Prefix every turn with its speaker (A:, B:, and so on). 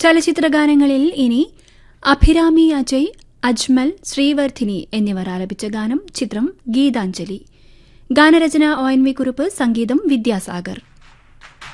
A: ചലച്ചിത്രഗാനങ്ങളിൽ ഇനി അഭിരാമി അജയ്, അജ്മൽ, ശ്രീവർധിനി എന്നിവർ ആലപിച്ച ഗാനം. ചിത്രം ഗീതാഞ്ജലി. ഗാനരചന ONV കുറുപ്പ്, സംഗീതം വിദ്യാസാഗർ.